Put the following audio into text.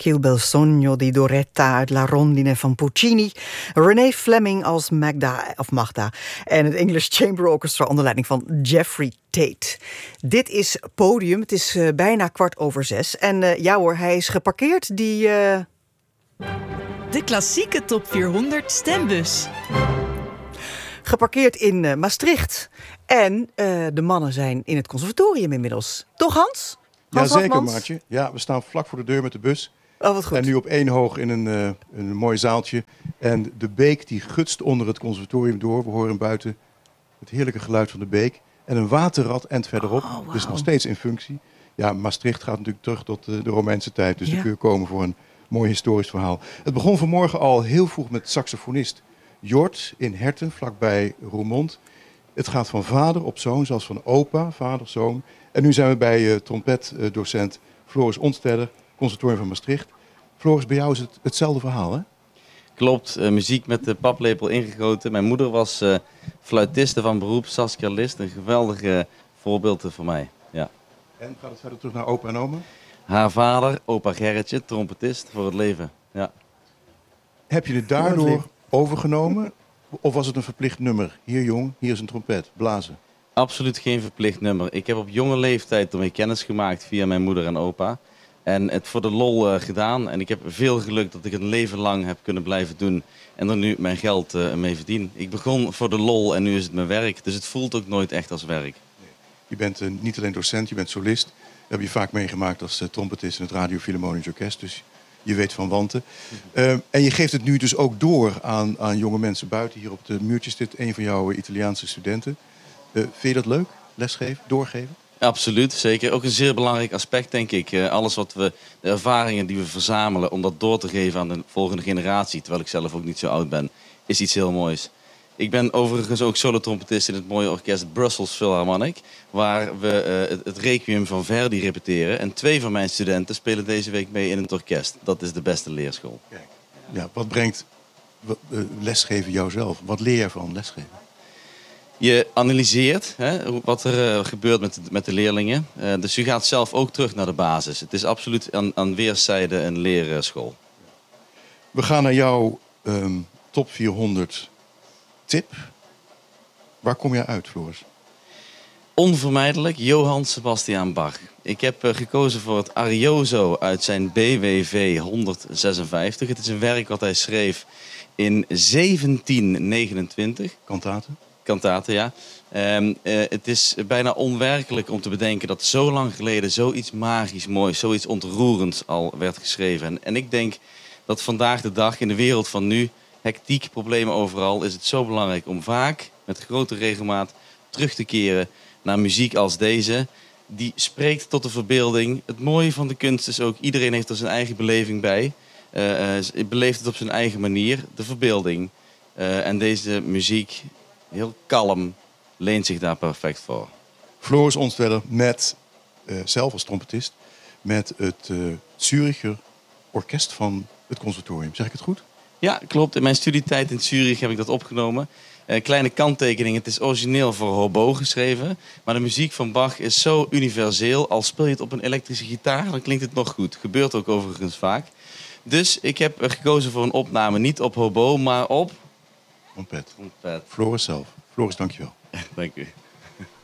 Il bel sogno di Doretta uit La Rondine van Puccini. Renee Fleming als Magda. En het English Chamber Orchestra onder leiding van Jeffrey Tate. Dit is Podium. Het is bijna 6:15. En ja hoor, hij is geparkeerd, die... De klassieke top 400 stembus. Geparkeerd in Maastricht. En de mannen zijn in het conservatorium inmiddels. Toch Hans? Ja, zeker Maartje. Ja, we staan vlak voor de deur met de bus. Oh, wat goed. En nu op één hoog in een mooi zaaltje. En de beek die gutst onder het conservatorium door. We horen buiten het heerlijke geluid van de beek. En een waterrad end verderop. Oh, wow. Dus nog steeds in functie. Ja, Maastricht gaat natuurlijk terug tot de Romeinse tijd. Dus Ja. dan kun je komen voor een mooi historisch verhaal. Het begon vanmorgen al heel vroeg met saxofonist Jort in Herten, vlakbij Roermond. Het gaat van vader op zoon, zelfs van opa, vader, zoon. En nu zijn we bij trompetdocent Floris Onsteder, Conservatorium van Maastricht. Floris, bij jou is het hetzelfde verhaal, hè? Klopt, muziek met de paplepel ingegoten. Mijn moeder was fluitiste van beroep, Saskia List. Een geweldig voorbeeld voor mij. Ja. En gaat het verder terug naar opa en oma? Haar vader, opa Gerritje, trompetist voor het leven. Ja. Heb je het daardoor overgenomen? Of was het een verplicht nummer? Hier jong, hier is een trompet, blazen. Absoluut geen verplicht nummer. Ik heb op jonge leeftijd ermee kennis gemaakt via mijn moeder en opa. En het voor de lol gedaan. En ik heb veel geluk dat ik het een leven lang heb kunnen blijven doen. En er nu mijn geld mee verdien. Ik begon voor de lol en nu is het mijn werk. Dus het voelt ook nooit echt als werk. Je bent niet alleen docent, je bent solist. Dat heb je vaak meegemaakt als trompetist in het Radio Philharmonisch Orkest. Dus je weet van wanten. En je geeft het nu dus ook door aan jonge mensen buiten. Hier op de muurtjes zit een van jouw Italiaanse studenten. Vind je dat leuk? Lesgeven, doorgeven? Absoluut, zeker. Ook een zeer belangrijk aspect, denk ik. Alles wat de ervaringen die we verzamelen om dat door te geven aan de volgende generatie, terwijl ik zelf ook niet zo oud ben, is iets heel moois. Ik ben overigens ook solotrompetist in het mooie orkest Brussels Philharmonic, waar we het Requiem van Verdi repeteren. En 2 van mijn studenten spelen deze week mee in het orkest. Dat is de beste leerschool. Kijk. Ja, wat brengt lesgeven jouzelf? Wat leer je van lesgeven? Je analyseert wat er gebeurt met de leerlingen. Dus je gaat zelf ook terug naar de basis. Het is absoluut aan weerszijden een leerschool. We gaan naar jouw top 400 tip. Waar kom jij uit, Floris? Onvermijdelijk Johann Sebastian Bach. Ik heb gekozen voor het Arioso uit zijn BWV 156. Het is een werk wat hij schreef in 1729. Kantaten, ja. Het is bijna onwerkelijk om te bedenken dat zo lang geleden zoiets magisch moois, zoiets ontroerends al werd geschreven. En ik denk dat vandaag de dag in de wereld van nu, hectiek, problemen overal, is het zo belangrijk om vaak met grote regelmaat terug te keren naar muziek als deze. Die spreekt tot de verbeelding. Het mooie van de kunst is ook, iedereen heeft er zijn eigen beleving bij. Beleeft het op zijn eigen manier, de verbeelding. En deze muziek, heel kalm, leent zich daar perfect voor. Floris Onstwedder met, zelf als trompetist, met het Zuricher Orkest van het conservatorium. Zeg ik het goed? Ja, klopt. In mijn studietijd in Zurich heb ik dat opgenomen. Kleine kanttekening, het is origineel voor hobo geschreven. Maar de muziek van Bach is zo universeel. Al speel je het op een elektrische gitaar, dan klinkt het nog goed. Gebeurt ook overigens vaak. Dus ik heb gekozen voor een opname niet op hobo, maar op... Trompet. Trompet. Floris zelf. Floris, dankjewel. Dank u.